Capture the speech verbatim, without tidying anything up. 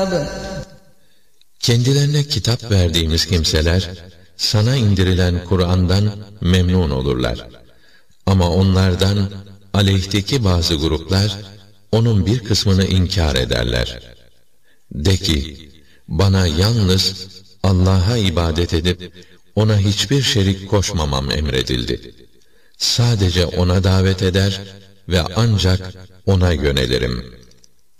Kendilerine kitap verdiğimiz kimseler, sana indirilen Kur'an'dan memnun olurlar. Ama onlardan aleyhteki bazı gruplar, onun bir kısmını inkar ederler. De ki, bana yalnız Allah'a ibadet edip, ona hiçbir şerik koşmamam emredildi. Sadece ona davet eder ve ancak ona yönelirim.